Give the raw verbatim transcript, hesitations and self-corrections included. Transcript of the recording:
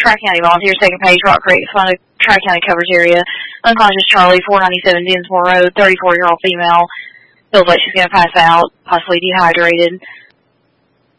Tri-County volunteers taking page, Rock Creek, Solano Tri-County covers area. Unconscious Charlie, four ninety-seven Dinsmore Road, thirty-four-year-old female. Feels like she's going to pass out, possibly dehydrated.